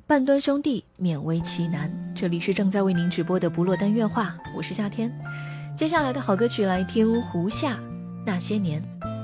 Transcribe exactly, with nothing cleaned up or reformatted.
半端兄弟勉为其难。这里是正在为您直播的不落单乐话，我是夏天。接下来的好歌曲来听胡夏那些年。